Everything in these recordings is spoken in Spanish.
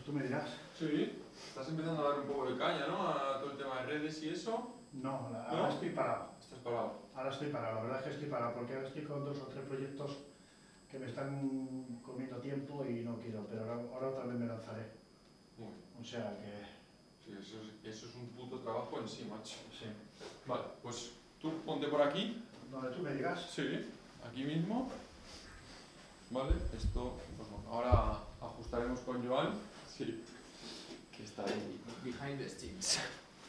Tú me dirás. Sí, estás empezando a dar un poco de caña, ¿no? A todo el tema de redes y eso. No, ¿No? ahora estoy parado. Estás parado. Ahora estoy parado, la verdad es que estoy parado, porque ahora estoy con 2 o 3 proyectos que me están comiendo tiempo y no quiero, pero ahora otra vez me lanzaré. Muy bien. O sea que... Sí, eso es un puto trabajo en sí, macho. Sí. Vale, pues tú ponte por aquí. Donde tú me digas. Sí, aquí mismo. Vale, esto, pues bueno, ahora ajustaremos con Joan. Sí, que está ahí behind the scenes.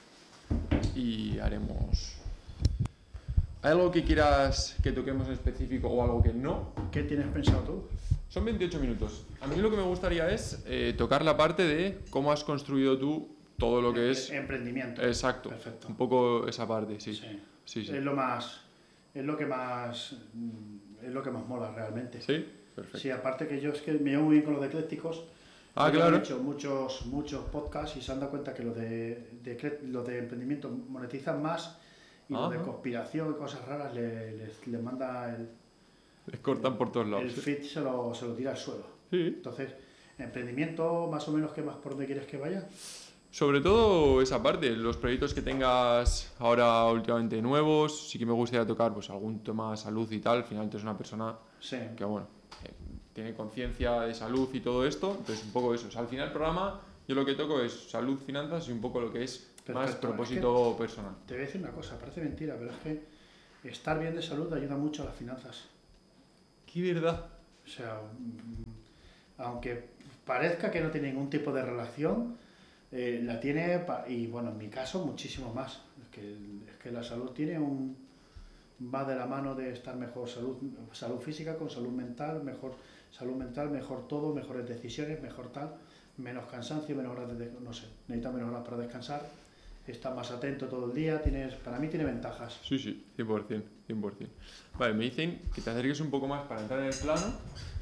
Y haremos... ¿Hay algo que quieras que toquemos en específico o algo que no? ¿Qué tienes pensado tú? Son 28 minutos. A mí lo que me gustaría es tocar la parte de cómo has construido tú todo lo que es... Emprendimiento. Exacto. Perfecto. Un poco esa parte, sí. Sí. Sí. Es lo que más mola realmente. ¿Sí? Perfecto. Sí, aparte que yo es que me llevo muy bien con los de eclécticos. Ah, Yo claro. he hecho muchos podcasts y se han dado cuenta que los de emprendimiento monetizan más y los de conspiración y cosas raras le manda Les cortan por todos lados. el feed se lo tira al suelo. Sí. Entonces, emprendimiento, más o menos, ¿qué más por dónde quieres que vaya? Sobre todo esa parte, los proyectos que tengas ahora últimamente nuevos, sí que me gustaría tocar pues algún tema de salud y tal. Al final tú eres una persona que bueno, tiene conciencia de salud y todo esto, entonces un poco eso. O sea, al final el programa yo lo que toco es salud, finanzas y un poco lo que es más propósito personal. Te voy a decir una cosa, parece mentira, pero es que estar bien de salud ayuda mucho a las finanzas. ¡Qué verdad! O sea, aunque parezca que no tiene ningún tipo de relación, la tiene, y bueno, en mi caso muchísimo más. Es que la salud va de la mano de estar mejor, salud física con salud mental, mejor todo, mejores decisiones, mejor tal, menos cansancio, menos horas no sé, necesitas menos horas para descansar, estás más atento todo el día, para mí tiene ventajas. Sí, 100%. Vale, me dicen que te acerques un poco más para entrar en el plano.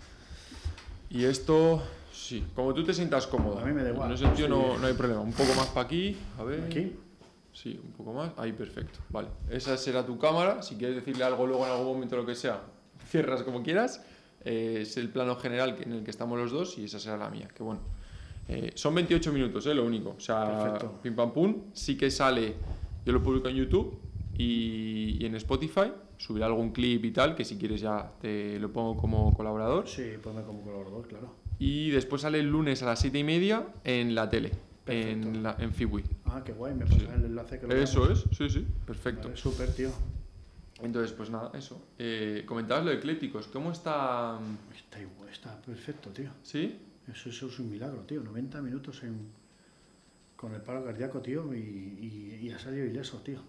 Y esto, sí, como tú te sientas cómodo. A mí me da igual. En ese sentido no hay problema. Un poco más para aquí, a ver. ¿Aquí? Sí, un poco más. Ahí, perfecto. Vale, esa será tu cámara. Si quieres decirle algo luego en algún momento, lo que sea, cierras como quieras. Es el plano general en el que estamos los dos y esa será la mía. Que bueno. Son 28 minutos, lo único. O sea, perfecto. Pim pam pum. Sí que sale, yo lo publico en YouTube y en Spotify. Subiré algún clip y tal, que si quieres ya te lo pongo como colaborador. Sí, ponme como colaborador, claro. Y después sale el lunes a las 7:30 en la tele, en Fiwi. Ah, qué guay, me pasas el enlace que lo Eso veamos. sí, perfecto. Vale, súper, tío. Entonces, pues nada, eso. Comentabas lo de Eclécticos, ¿cómo está? Está perfecto, tío. ¿Sí? Eso es un milagro, tío. 90 minutos con el paro cardíaco, tío, y ha salido ileso, tío.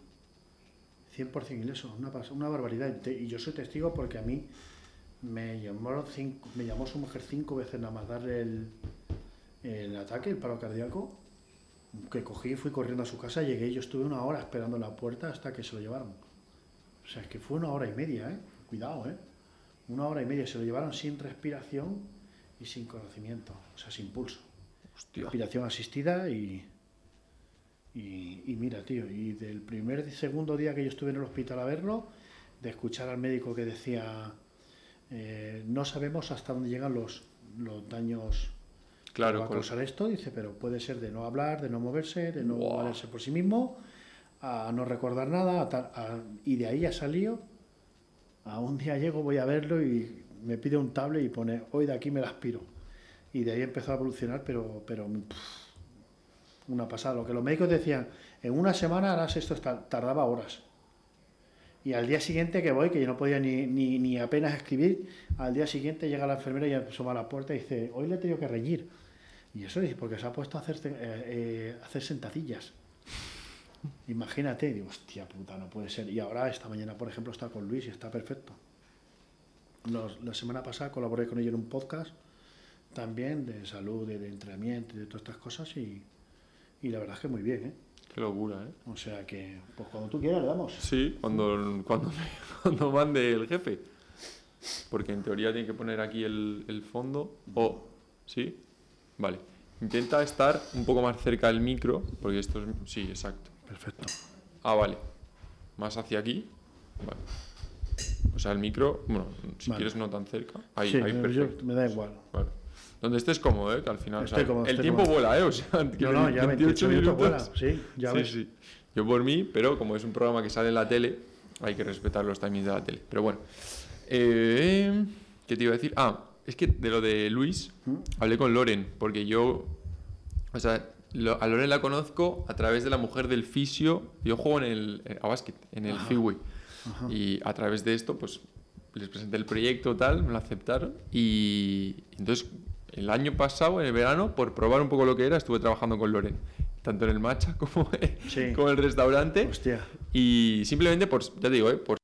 100% ileso, una barbaridad. Y yo soy testigo porque a mí me llamó su mujer 5 veces nada más darle el ataque, el paro cardíaco, que cogí y fui corriendo a su casa, llegué y yo estuve 1 hora esperando en la puerta hasta que se lo llevaron. O sea, es que fue 1 hora y media, cuidado, 1 hora y media, se lo llevaron sin respiración y sin conocimiento, o sea, sin pulso. Hostia. Respiración asistida y mira, tío, y del segundo día que yo estuve en el hospital a verlo, de escuchar al médico que decía, no sabemos hasta dónde llegan los daños que va a causar esto, dice, pero puede ser de no hablar, de no moverse, de no valerse por sí mismo, a no recordar nada, y de ahí ha salido, a un día llego, voy a verlo y me pide un tablet y pone, hoy de aquí me la aspiro, y de ahí empezó a evolucionar, pero una pasada. Lo que los médicos decían, en 1 semana harás esto, tardaba horas. Y al día siguiente que voy, que yo no podía ni apenas escribir, al día siguiente llega la enfermera y asoma a la puerta y dice, hoy le he tenido que reñir. Y eso es porque se ha puesto a hacer sentadillas. Imagínate, digo, hostia puta, no puede ser. Y ahora, esta mañana, por ejemplo, está con Luis y está perfecto. La semana pasada colaboré con ellos en un podcast también de salud, de entrenamiento y de todas estas cosas y la verdad es que muy bien, Qué locura, O sea que, pues cuando tú quieras le damos. Sí, cuando mande el jefe. Porque en teoría tiene que poner aquí el fondo. ¿Sí? Vale. Intenta estar un poco más cerca del micro, porque esto es... Sí, exacto. Perfecto. Vale. Más hacia aquí. Vale. O sea, el micro, bueno, si quieres no tan cerca. Ahí, sí, perfecto. Me da igual. Vale. Donde estés cómodo, que al final... Cómodo, el tiempo cómodo. vuela, O sea, no, ya 28 minutos vuela, sí, ya ves. Sí. Yo por mí, pero como es un programa que sale en la tele, hay que respetar los timings de la tele. Pero bueno, ¿qué te iba a decir? Es que de lo de Luis, hablé con Loren, porque yo... O sea, a Loren la conozco a través de la mujer del fisio. Yo juego a básquet, en el Freeway. Y a través de esto, pues les presenté el proyecto, tal, me lo aceptaron. Y entonces, el año pasado, en el verano, por probar un poco lo que era, estuve trabajando con Loren. Tanto en el matcha como en el restaurante. Hostia. Y simplemente, ya te digo, por